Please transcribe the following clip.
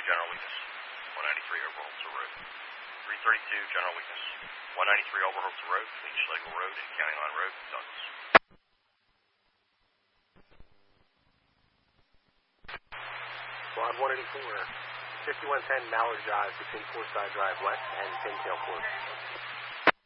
general weakness. 193 over Holzer Road. 332, general weakness. 193 over Holzer Road, between Schlegel Road and County Line Road, Douglas. Squad 184, 5110 Mallard Drive between Forsyth Drive West and Pintail Court.